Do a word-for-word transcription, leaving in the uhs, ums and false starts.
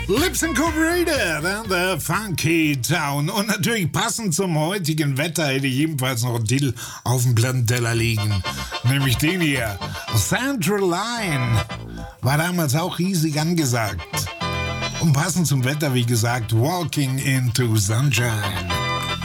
Lips Incorporated and the Funky Town. Und natürlich passend zum heutigen Wetter hätte ich ebenfalls noch einen Titel auf dem Plattenteller liegen. Nämlich den hier. Central Line. War damals auch riesig angesagt. Und passend zum Wetter, wie gesagt, Walking into Sunshine.